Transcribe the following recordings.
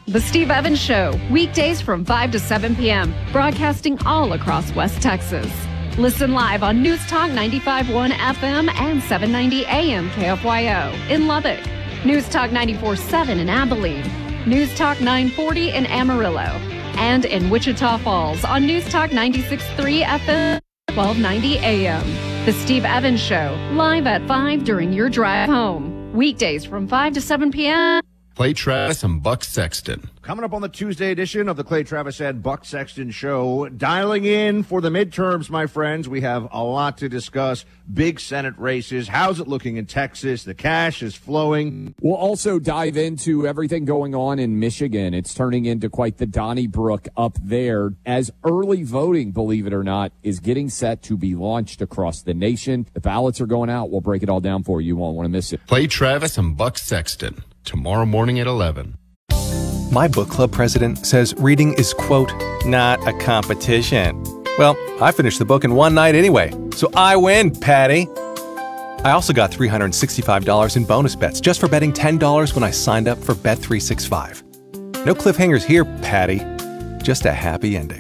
The Steve Evans Show, weekdays from 5 to 7 p.m., broadcasting all across West Texas. Listen live on News Talk 95.1 FM and 790 AM KFYO in Lubbock. News Talk 94.7 in Abilene. News Talk 940 in Amarillo. And in Wichita Falls on News Talk 96.3 FM, 1290 AM. The Steve Evans Show, live at 5 during your drive home. Weekdays from 5 to 7 p.m. Clay Travis and Buck Sexton. Coming up on the Tuesday edition of the Clay Travis and Buck Sexton Show, dialing in for the midterms, my friends. We have a lot to discuss. Big Senate races. How's it looking in Texas? The cash is flowing. We'll also dive into everything going on in Michigan. It's turning into quite the Donnybrook up there as early voting, believe it or not, is getting set to be launched across the nation. The ballots are going out. We'll break it all down for you. You won't want to miss it. Clay Travis and Buck Sexton, tomorrow morning at 11. My book club president says reading is, quote, not a competition. Well, I finished the book in one night anyway, so I win, Patty. I also got $365 in bonus bets just for betting $10 when I signed up for Bet365. No cliffhangers here, Patty. Just a happy ending.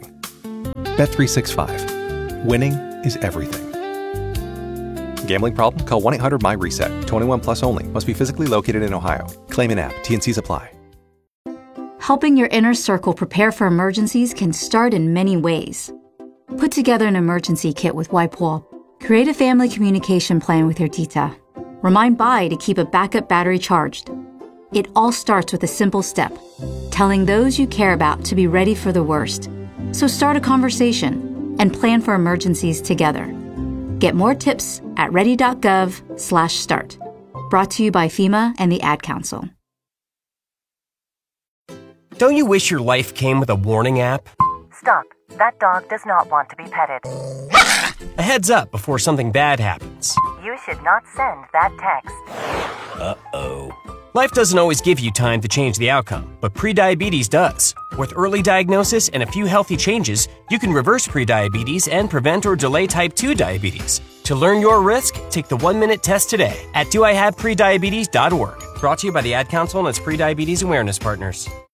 Bet365. Winning is everything. Gambling problem? Call 1-800-MY-RESET. 21 plus only. Must be physically located in Ohio. Claim in app. T&Cs apply. Helping your inner circle prepare for emergencies can start in many ways. Put together an emergency kit with WipeWall. Create a family communication plan with your tita. Remind Bai to keep a backup battery charged. It all starts with a simple step, telling those you care about to be ready for the worst. So start a conversation and plan for emergencies together. Get more tips at ready.gov/start. Brought to you by FEMA and the Ad Council. Don't you wish your life came with a warning app? Stop. That dog does not want to be petted. A heads up before something bad happens. You should not send that text. Uh-oh. Life doesn't always give you time to change the outcome, but prediabetes does. With early diagnosis and a few healthy changes, you can reverse prediabetes and prevent or delay type 2 diabetes. To learn your risk, take the 1-minute test today at doihaveprediabetes.org. Brought to you by the Ad Council and its prediabetes awareness partners.